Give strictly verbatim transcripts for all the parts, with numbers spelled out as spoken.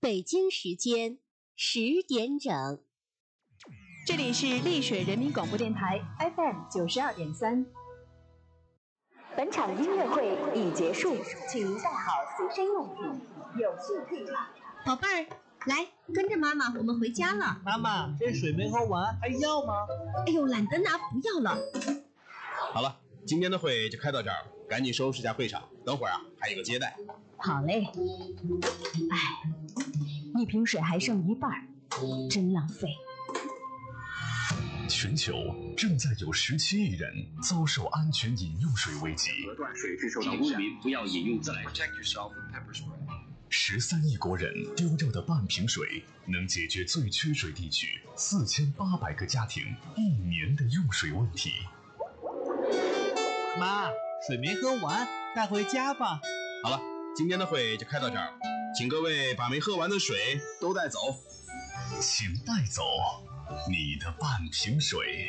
北京时间十点整。 这里是丽水人民广播电台 F M 九十二点三。 本场音乐会已结束，请您带好随身用品，有序退场。 宝贝儿，来跟着妈妈，我们回家了。 妈妈，这水没喝完，还要吗？ 哎呦，懒得拿，不要了。 好了，今天的会就开到这儿，赶紧收拾一下会场，等会儿啊还有个接待。 好嘞。哎，一瓶水还剩一半，真浪费。 全球正在有十七亿人遭受安全饮用水危机， 断水质受到污染，不要饮用自来水。 十三亿国人丢掉的半瓶水，能解决最缺水地区四千八百个家庭一年的用水问题。 妈，水没喝完，带回家吧。 好了，今天的会就开到这儿，请各位把没喝完的水都带走。 请带走你的半瓶水。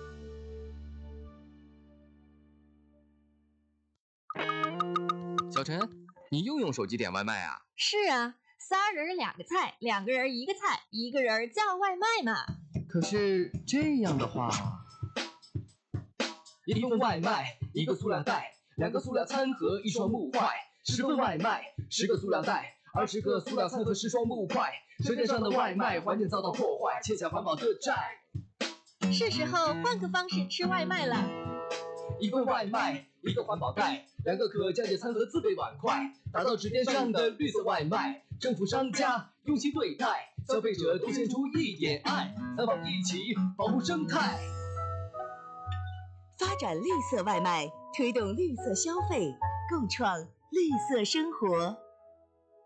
小陈，你又用手机点外卖啊？ 是啊，仨人两个菜，两个人一个菜，一个人叫外卖嘛。 可是这样的话， 一份外卖，一个塑料袋，两个塑料餐盒，一双木筷，十份外卖，十个塑料袋，二十个塑料餐盒，十双木筷。舌尖上的外卖，环境遭到破坏，欠下环保的债。 是时候换个方式吃外卖了。 一份外卖，一个环保袋，两个可降解餐盒，自备碗筷，打造指尖上的绿色外卖。政府商家用心对待，消费者都献出一点爱，三方一起保护生态。 发展绿色外卖，推动绿色消费，共创绿色生活。